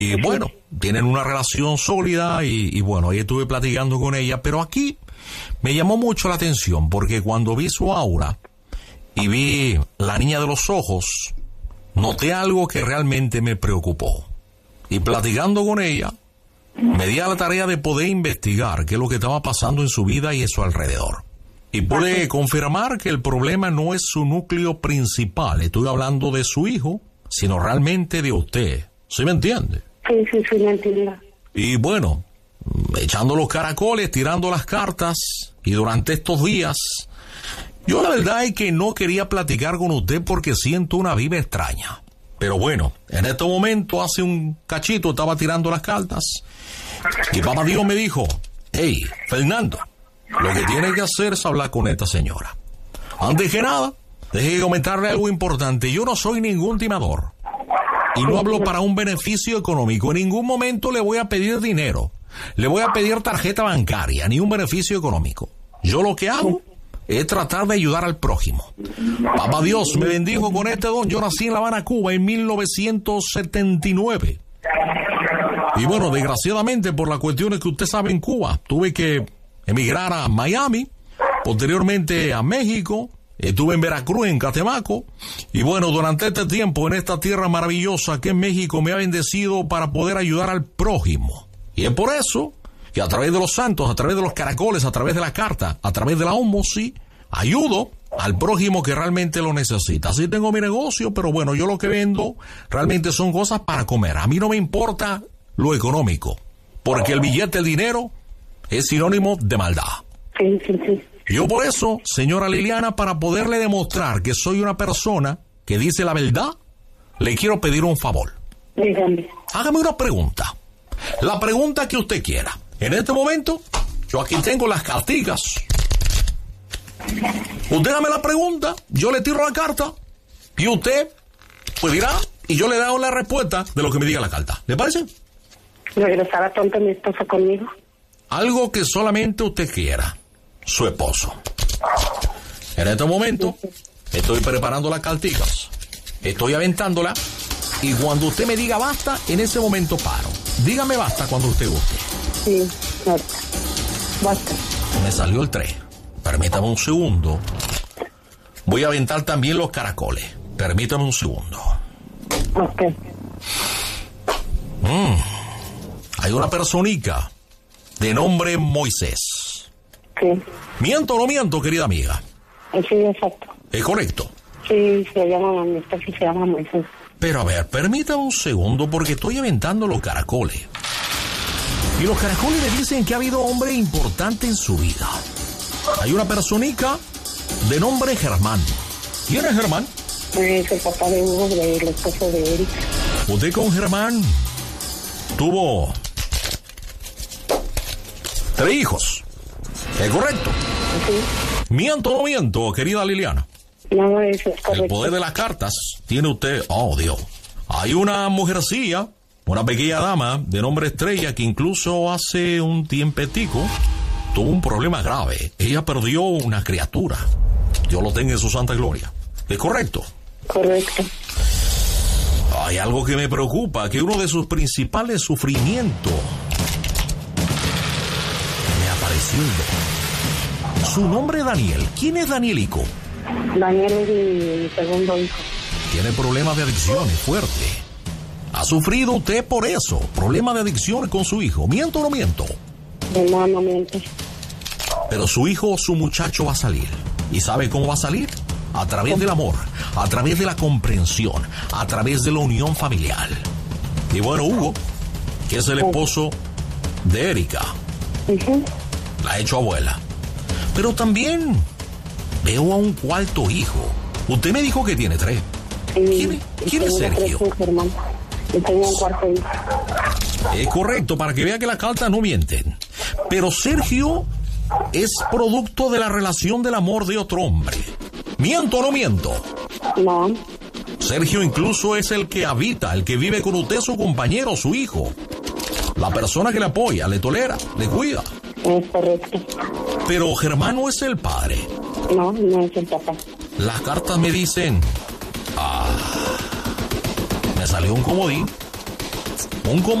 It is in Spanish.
Y bueno, tienen una relación sólida y bueno, ahí estuve platicando con ella, pero aquí me llamó mucho la atención porque cuando vi su aura y vi la niña de los ojos, noté algo que realmente me preocupó. Y platicando con ella, me di a la tarea de poder investigar qué es lo que estaba pasando en su vida y en su alrededor. Y pude confirmar que el problema no es su núcleo principal. Estoy hablando de su hijo, sino realmente de usted. ¿Sí me entiende? Sí, me entiendo. Y bueno, echando los caracoles, tirando las cartas, y durante estos días, yo la verdad es que no quería platicar con usted porque siento una vibra extraña. Pero bueno, en este momento, hace un cachito, estaba tirando las cartas, y papá Dios me dijo, hey, Fernando, lo que tiene que hacer es hablar con esta señora. Antes que nada, deje de comentarle algo importante. Yo no soy ningún timador. Y no hablo para un beneficio económico. En ningún momento le voy a pedir dinero. Le voy a pedir tarjeta bancaria, ni un beneficio económico. Yo lo que hago es tratar de ayudar al prójimo. Papá Dios me bendijo con este don. Yo nací en La Habana, Cuba, en 1979. Y bueno, desgraciadamente, por las cuestiones que usted sabe en Cuba, tuve que emigrar a Miami, posteriormente a México. Estuve en Veracruz, en Catemaco, y bueno, durante este tiempo en esta tierra maravillosa que es México me ha bendecido para poder ayudar al prójimo. Y es por eso que a través de los santos, a través de los caracoles, a través de la carta, a través de la ósmosis, ayudo al prójimo que realmente lo necesita. Así tengo mi negocio, pero bueno, yo lo que vendo realmente son cosas para comer. A mí no me importa lo económico, porque el billete, el dinero, es sinónimo de maldad. Sí. Yo por eso, señora Liliana, para poderle demostrar que soy una persona que dice la verdad, le quiero pedir un favor. Dígame. Hágame una pregunta. La pregunta que usted quiera. En este momento, yo aquí tengo las carticas. Usted hágame la pregunta, yo le tiro la carta, y usted, pues dirá, y yo le doy la respuesta de lo que me diga la carta. ¿Le parece? ¿Regresará pronto mi esposo conmigo? Algo que solamente usted quiera. Su esposo. En este momento estoy preparando las carticas, estoy aventándola, y cuando usted me diga basta, en ese momento paro. Dígame basta cuando usted guste. Sí, basta. Me salió el 3. Permítame un segundo. Voy a aventar también los caracoles. Permítame un segundo. Ok. Hay una personita de nombre Moisés. Sí. ¿Miento o no miento, querida amiga? Sí, exacto. ¿Es correcto? Sí, mi esposo se llama Moisés. Pero a ver, permítame un segundo porque estoy aventando los caracoles. Y los caracoles le dicen que ha habido hombre importante en su vida. Hay una personita de nombre Germán. ¿Quién es Germán? Es el papá de Hugo, el esposo de Erika. Usted con Germán tuvo 3 hijos. ¿Es correcto? Sí. ¿Miento o no miento, querida Liliana? No, eso es correcto. El poder de las cartas tiene usted... Oh, Dios. Hay una mujercilla, una pequeña dama de nombre Estrella, que incluso hace un tiempetico tuvo un problema grave. Ella perdió una criatura. Dios lo tenga en su santa gloria. ¿Es correcto? Correcto. Hay algo que me preocupa, que uno de sus principales sufrimientos me apareció. Su nombre es Daniel. ¿Quién es Danielico? Daniel es mi segundo hijo. Tiene problemas de adicciones fuerte. ¿Ha sufrido usted por eso? Problemas de adicciones con su hijo. ¿Miento o no miento? No miento. Pero su hijo, su muchacho va a salir. ¿Y sabe cómo va a salir? A través del amor, a través de la comprensión, a través de la unión familiar. Y bueno, Hugo, que es el esposo de Erika, la ha hecho abuela. Pero también veo a un cuarto hijo. Usted me dijo que tiene 3. ¿Quién es Sergio? Yo tengo un cuarto hijo. Es correcto, para que vea que las cartas no mienten. Pero Sergio es producto de la relación del amor de otro hombre. ¿Miento o no miento? No. Sergio incluso es el que habita, el que vive con usted, su compañero, su hijo. La persona que le apoya, le tolera, le cuida. Es correcto. Pero Germán no es el padre. No es el papá. Las cartas me dicen... me salió un comodín. Un